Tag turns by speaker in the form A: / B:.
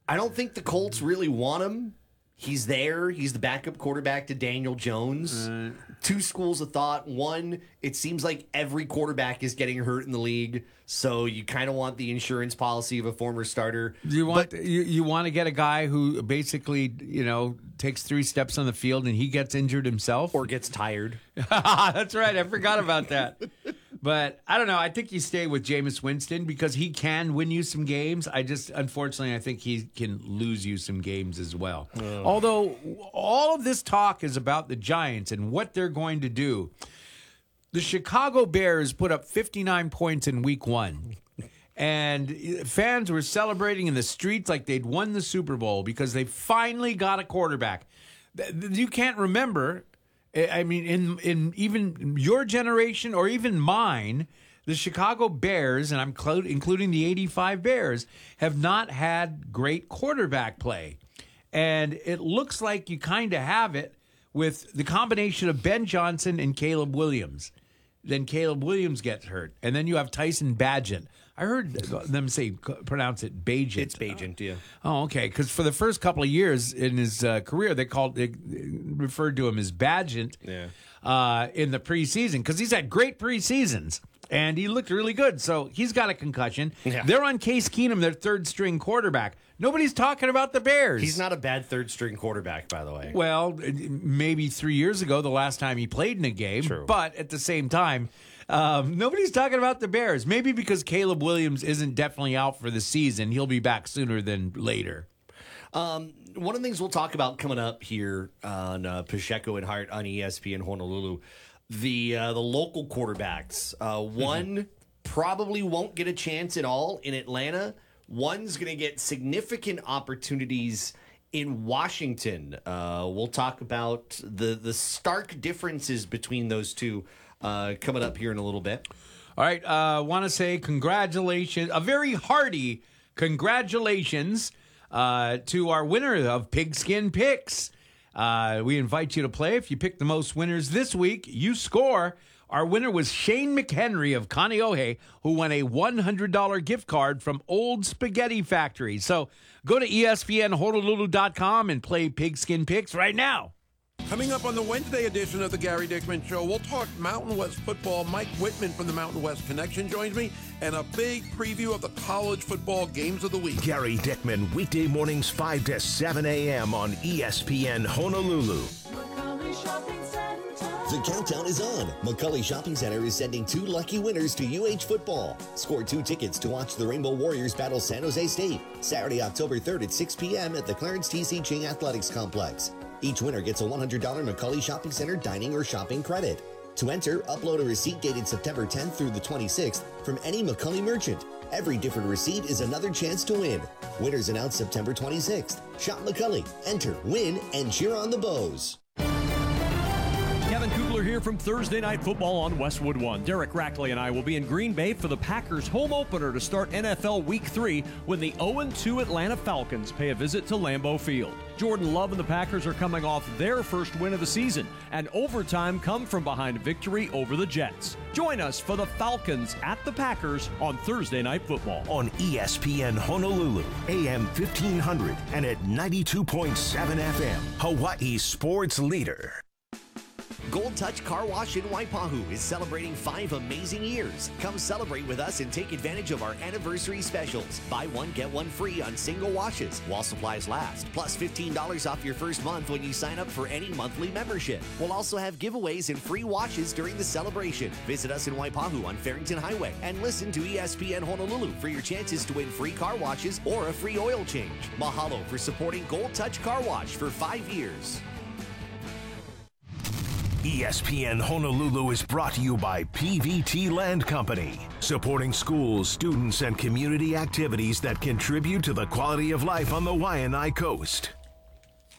A: I don't think the Colts really want him. He's there. He's the backup quarterback to Daniel Jones. Two schools of thought. One, it seems like every quarterback is getting hurt in the league, so you kind of want the insurance policy of a former starter.
B: You want to get a guy who basically, takes 3 steps on the field and he gets injured himself?
A: Or gets tired.
B: That's right. I forgot about that. But I don't know. I think you stay with Jameis Winston because he can win you some games. Unfortunately, I think he can lose you some games as well. Although all of this talk is about the Giants and what they're going to do. The Chicago Bears put up 59 points in week 1. And fans were celebrating in the streets like they'd won the Super Bowl because they finally got a quarterback. You can't remember. I mean, in even your generation or even mine, the Chicago Bears, and I'm including the 85 Bears, have not had great quarterback play. And it looks like you kind of have it with the combination of Ben Johnson and Caleb Williams. Then Caleb Williams gets hurt. And then you have Tyson Bagent. I heard them pronounce it Bagent.
A: It's Bagent, yeah.
B: Oh, okay. Because for the first couple of years in his career, they referred to him as Bagent in the preseason because he's had great preseasons. And he looked really good. So he's got a concussion. Yeah. They're on Case Keenum, their third-string quarterback. Nobody's talking about the Bears.
A: He's not a bad third-string quarterback, by the way.
B: Well, maybe 3 years ago, the last time he played in a game.
A: True.
B: But at the same time, nobody's talking about the Bears. Maybe because Caleb Williams isn't definitely out for the season. He'll be back sooner than later.
A: One of the things we'll talk about coming up here on Pacheco and Hart on ESPN Honolulu, the local quarterbacks. One probably won't get a chance at all in Atlanta. One's going to get significant opportunities in Washington. We'll talk about the stark differences between those two coming up here in a little bit.
B: All right. I want to say congratulations, a very hearty congratulations to our winner of Pigskin Picks. We invite you to play. If you pick the most winners this week, you score. Our winner was Shane McHenry of Kaneohe, who won a $100 gift card from Old Spaghetti Factory. So go to ESPNHonolulu.com and play Pigskin Picks right now.
C: Coming up on the Wednesday edition of the Gary Dickman Show, we'll talk Mountain West football. Mike Whitman from the Mountain West Connection joins me, and a big preview of the college football games of the week.
D: Gary Dickman, weekday mornings 5 to 7 a.m. on ESPN Honolulu.
E: The countdown is on. McCully Shopping Center is sending 2 lucky winners to UH football. Score 2 tickets to watch the Rainbow Warriors battle San Jose State, Saturday, October 3rd at 6 p.m. at the Clarence T.C. Ching Athletics Complex. Each winner gets a $100 McCully Shopping Center dining or shopping credit. To enter, upload a receipt dated September 10th through the 26th from any McCully merchant. Every different receipt is another chance to win. Winners announced September 26th. Shop McCully, enter, win, and cheer on the Bows.
F: Kevin Kugler here from Thursday Night Football on Westwood One. Derek Rackley and I will be in Green Bay for the Packers home opener to start NFL Week 3 when the 0-2 Atlanta Falcons pay a visit to Lambeau Field. Jordan Love and the Packers are coming off their first win of the season, and overtime come from behind victory over the Jets. Join us for the Falcons at the Packers on Thursday Night Football.
D: On ESPN Honolulu, AM 1500 and at 92.7 FM, Hawaii's sports leader.
A: Gold Touch Car Wash in Waipahu is celebrating 5 amazing years. Come celebrate with us and take advantage of our anniversary specials. Buy one, get one free on single washes while supplies last. Plus $15 off your first month when you sign up for any monthly membership. We'll also have giveaways and free washes during the celebration. Visit us in Waipahu on Farrington Highway and listen to ESPN Honolulu for your chances to win free car washes or a free oil change. Mahalo for supporting Gold Touch Car Wash for 5 years.
D: ESPN Honolulu is brought to you by PVT Land Company, supporting schools, students, and community activities that contribute to the quality of life on the Waianae Coast.